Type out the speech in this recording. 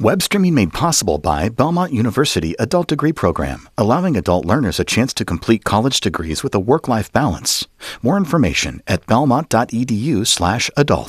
Web streaming made possible by Belmont University Adult Degree Program, allowing adult learners a chance to complete college degrees with a work-life balance. More information at belmont.edu/adult.